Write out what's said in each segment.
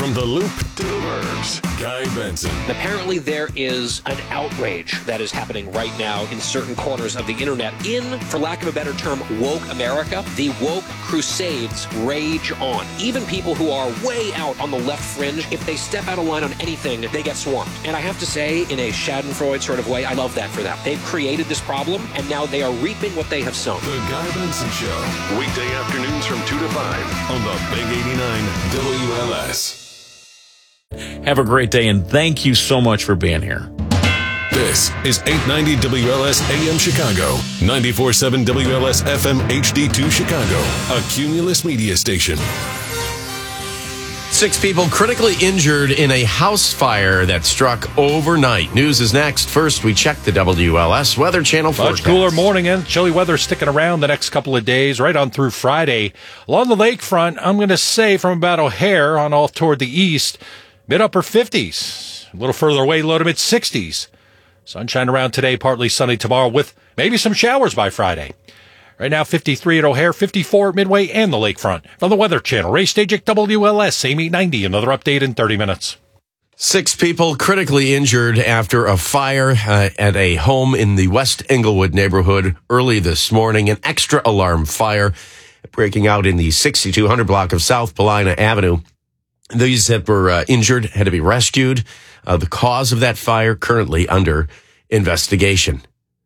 From the Loop to the Burbs, Guy Benson. Apparently there is an outrage that is happening right now in certain corners of the internet. In, for lack of a better term, woke America, the woke crusades rage on. Even people who are way out on the left fringe, if they step out of line on anything, they get swarmed. And I have to say, in a Schadenfreude sort of way, I love that for them. They've created this problem, and now they are reaping what they have sown. The Guy Benson Show. Weekday afternoons from 2 to 5 on the Big 89 WLS. Have a great day, and thank you so much for being here. This is 890 WLS AM Chicago, 94.7 WLS FM HD2 Chicago, a Cumulus media station. 6 people critically injured in a house fire that struck overnight. News is next. First, we check the WLS Weather Channel forecast. Much cooler morning and chilly weather sticking around the next couple of days, right on through Friday. Along the lakefront, I'm going to say from about O'Hare on off toward the east, mid-upper 50s. A little further away, low to mid-60s. Sunshine around today, partly sunny tomorrow with maybe some showers by Friday. Right now, 53 at O'Hare, 54 at Midway and the lakefront. From the Weather Channel, Ray Stajic, WLS, AM 890. Another update in 30 minutes. 6 people critically injured after a fire at a home in the West Englewood neighborhood early this morning. An extra alarm fire breaking out in the 6200 block of South Paulina Avenue. These that were injured had to be rescued. The cause of that fire currently under investigation.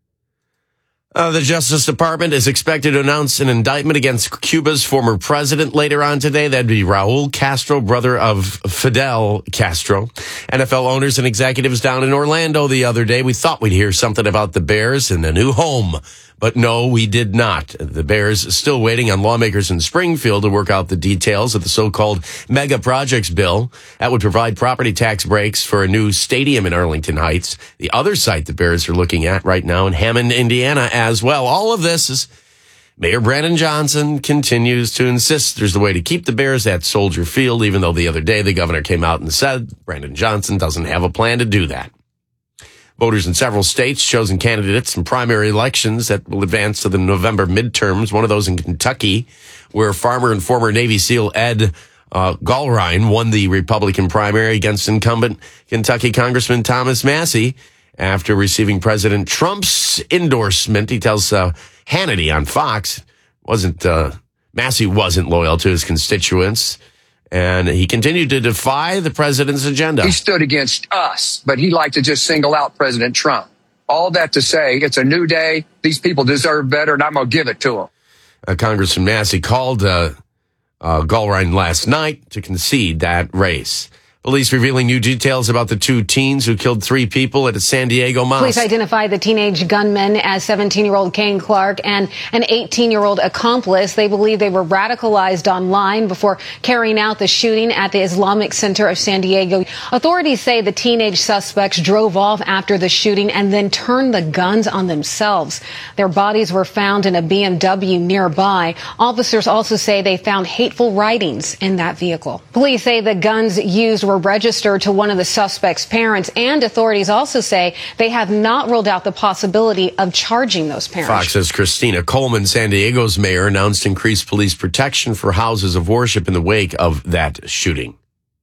The Justice Department is expected to announce an indictment against Cuba's former president later on today. That'd be Raul Castro, brother of Fidel Castro. NFL owners and executives down in Orlando the other day. We thought we'd hear something about the Bears and a new home. But no, we did not. The Bears still waiting on lawmakers in Springfield to work out the details of the so-called mega projects bill that would provide property tax breaks for a new stadium in Arlington Heights. The other site the Bears are looking at right now in Hammond, Indiana as well. All of this is Mayor Brandon Johnson continues to insist there's a way to keep the Bears at Soldier Field, even though the other day the governor came out and said Brandon Johnson doesn't have a plan to do that. Voters in several states chosen candidates in primary elections that will advance to the November midterms. One of those in Kentucky, where farmer and former Navy SEAL Ed Gallrein won the Republican primary against incumbent Kentucky Congressman Thomas Massie after receiving President Trump's endorsement. He tells Hannity on Fox Massie wasn't loyal to his constituents. And he continued to defy the president's agenda. He stood against us, but he liked to just single out President Trump. All that to say, it's a new day. These people deserve better, and I'm going to give it to them. Congressman Massie called Gallrein last night to concede that race. Police revealing new details about the 2 teens who killed 3 people at a San Diego mosque. Police identified the teenage gunmen as 17-year-old Kane Clark and an 18-year-old accomplice. They believe they were radicalized online before carrying out the shooting at the Islamic Center of San Diego. Authorities say the teenage suspects drove off after the shooting and then turned the guns on themselves. Their bodies were found in a BMW nearby. Officers also say they found hateful writings in that vehicle. Police say the guns used were registered to one of the suspects' parents, and authorities also say they have not ruled out the possibility of charging those parents. Fox's Christina Coleman, San Diego's mayor, announced increased police protection for houses of worship in the wake of that shooting.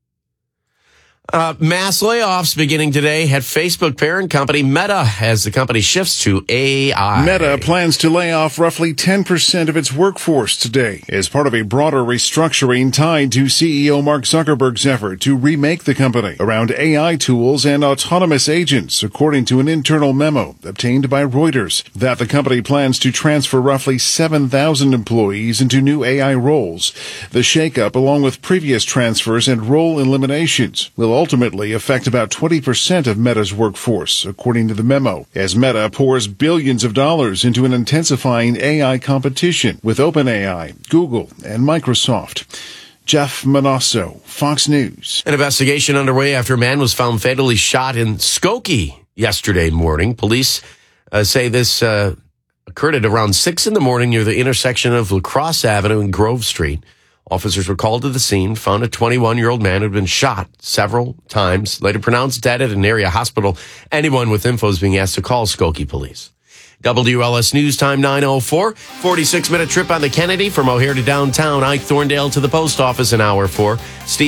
Mass layoffs beginning today at Facebook parent company Meta as the company shifts to AI. Meta plans to lay off roughly 10% of its workforce today as part of a broader restructuring tied to CEO Mark Zuckerberg's effort to remake the company around AI tools and autonomous agents, according to an internal memo obtained by Reuters, that the company plans to transfer roughly 7,000 employees into new AI roles. The shakeup, along with previous transfers and role eliminations, will ultimately affect about 20% of Meta's workforce, according to the memo, as Meta pours billions of dollars into an intensifying AI competition with OpenAI, Google, and Microsoft. Jeff Manasso, Fox News. An investigation underway after a man was found fatally shot in Skokie yesterday morning. Police say this occurred at around 6 in the morning near the intersection of La Crosse Avenue and Grove Street. Officers were called to the scene, found a 21-year-old man who had been shot several times, later pronounced dead at an area hospital. Anyone with info is being asked to call Skokie police. WLS News Time 9:04. 46-minute trip on the Kennedy from O'Hare to downtown. Ike Thorndale to the post office, an hour 4. Steve